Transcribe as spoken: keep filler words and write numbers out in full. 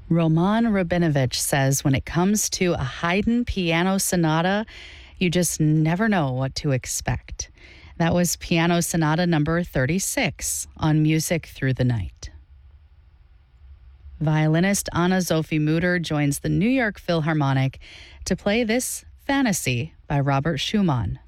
Roman Rabinovich says when it comes to a Haydn piano sonata, you just never know what to expect. That was Piano Sonata number thirty-six on Music Through the Night. Violinist Anna Sophie Mutter joins the New York Philharmonic to play this Fantasy by Robert Schumann.